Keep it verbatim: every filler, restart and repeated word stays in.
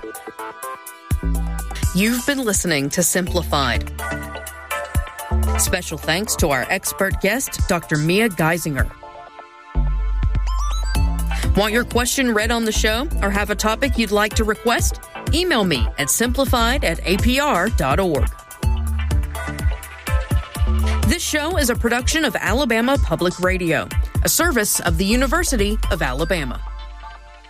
You've been listening to Simplified. Special thanks to our expert guest, Doctor Mia Geisinger. Want your question read on the show or have a topic you'd like to request? Email me at simplified at a p r dot org. This show is a production of Alabama Public Radio, a service of the University of Alabama.